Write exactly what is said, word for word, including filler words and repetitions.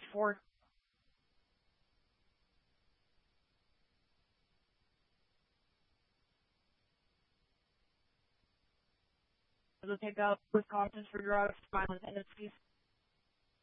four. The pickup with cautions for drugs, violent tendencies.